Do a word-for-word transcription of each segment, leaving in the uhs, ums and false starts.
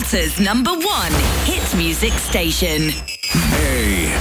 Malta's number one hit music station. Hey.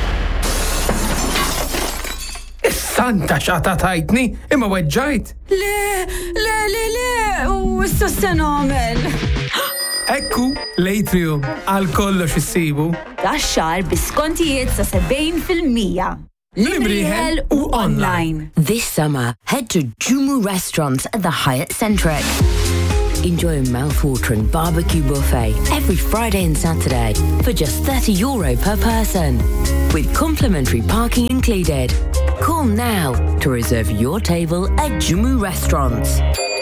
Santa xata tajtni, imma weġġajt. Le, le, le, le, u issa se nagħmel. Ekku, l-Atrium, għal kollox issibu. Daxxar biskontijiet sa sebgħin fil-mija. Libriħel u online. This summer, head to Jumu Restaurants at the Hyatt Centric. Enjoy a mouth-watering barbecue buffet every Friday and Saturday for just thirty euro per person, with complimentary parking included. Call now to reserve your table at Jumu Restaurants.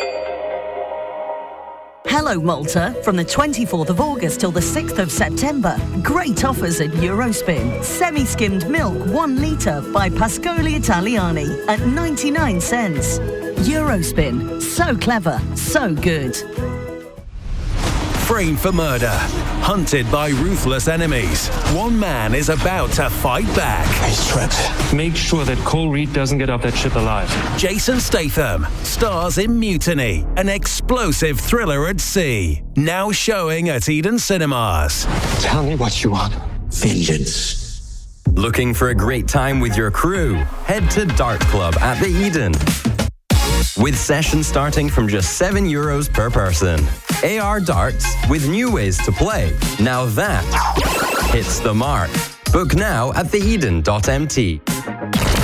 Hello Malta, from the twenty-fourth of August till the sixth of September. Great offers at Eurospin. Semi-skimmed milk one litre by Pascoli Italiani at ninety-nine cents. Eurospin. So clever, so good. Framed for murder. Hunted by ruthless enemies. One man is about to fight back. He's trapped. Make sure that Cole Reed doesn't get off that ship alive. Jason Statham stars in Mutiny, an explosive thriller at sea. Now showing at Eden Cinemas. Tell me what you want. Vengeance. Looking for a great time with your crew? Head to Dart Club at the Eden. With sessions starting from just seven euros per person. A R darts with new ways to play. Now that hits the mark. Book now at the eden dot m t.